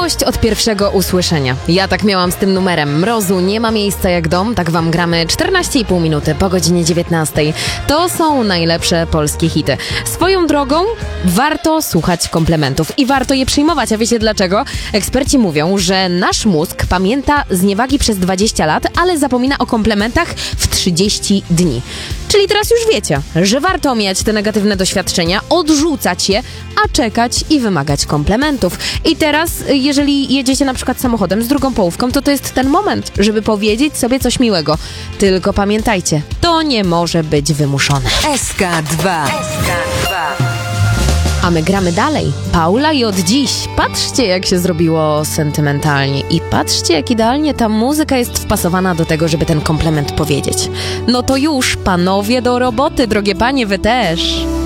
Miłość od pierwszego usłyszenia. Ja tak miałam z tym numerem. Mrozu nie ma miejsca jak dom. Tak wam gramy 14,5 minuty po godzinie 19. To są najlepsze polskie hity. Swoją drogą warto słuchać komplementów i warto je przyjmować. A wiecie dlaczego? Eksperci mówią, że nasz mózg pamięta zniewagi przez 20 lat, ale zapomina o komplementach w 30 dni. Czyli teraz już wiecie, że warto omijać te negatywne doświadczenia, odrzucać je, a czekać i wymagać komplementów. I teraz, jeżeli jedziecie na przykład samochodem z drugą połówką, to jest ten moment, żeby powiedzieć sobie coś miłego. Tylko pamiętajcie, to nie może być wymuszone. SK2. A my gramy dalej. Paula i od dziś. Patrzcie, jak się zrobiło sentymentalnie. I patrzcie, jak idealnie ta muzyka jest wpasowana do tego, żeby ten komplement powiedzieć. No to już, panowie do roboty, drogie panie, wy też.